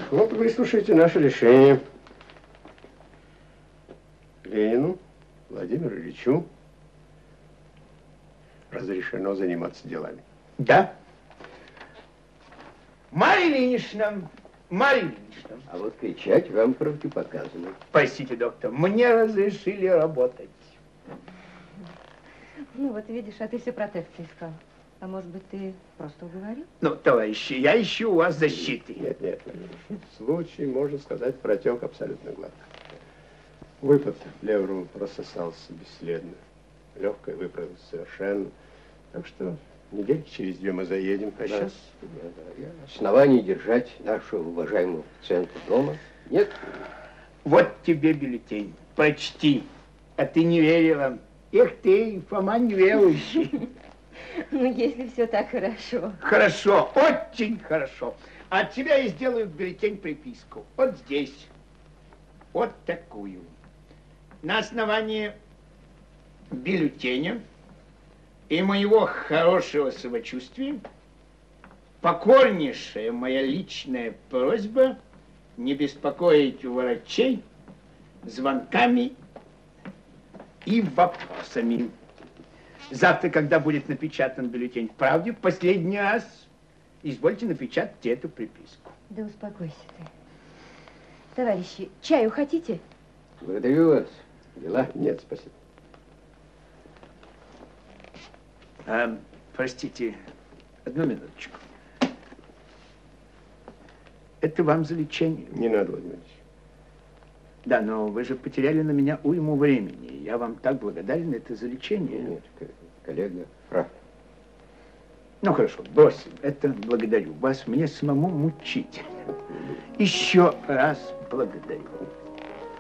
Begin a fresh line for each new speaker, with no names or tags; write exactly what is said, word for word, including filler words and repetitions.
Вот выслушайте наше решение. Ленину Владимиру Ильичу разрешено заниматься делами.
Да. Марья Ильинична, Марья Ильинична.
А вот кричать вам противопоказано.
Простите, доктор, мне разрешили работать.
Ну вот видишь, а ты все протекции искал. А может быть, ты просто уговорил?
Ну, товарищи, я ищу у вас защиты.
Нет, нет, случай, можно сказать, протек абсолютно гладко. Выпад плеврум рассосался бесследно. Легкая выправилась совершенно. Так что недельки через две мы заедем. А да. Сейчас...
Да, да, оснований держать нашего уважаемого пациента дома нет.
Вот тебе бюллетень. Прочти. А ты не верила. Эх ты, Фома неверующий.
Ну, если все так хорошо.
Хорошо, очень хорошо. От тебя я сделаю бюллетень-приписку. Вот здесь. Вот такую. На основании бюллетеня и моего хорошего самочувствия покорнейшая моя личная просьба не беспокоить врачей звонками и вопросами. Завтра, когда будет напечатан бюллетень в «Правде», в последний раз извольте напечатать эту приписку.
Да успокойся ты. Товарищи, чаю хотите?
Благодарю вас. Дела?
Нет, спасибо.
А, простите, одну минуточку. Это вам за лечение?
Не надо, Владимир Ильич.
Да, но вы же потеряли на меня уйму времени. Я вам так благодарен, это за лечение.
Нет, коллега прав.
Ну, хорошо, бросим. Это благодарю вас. Мне самому мучительно. Еще раз благодарю.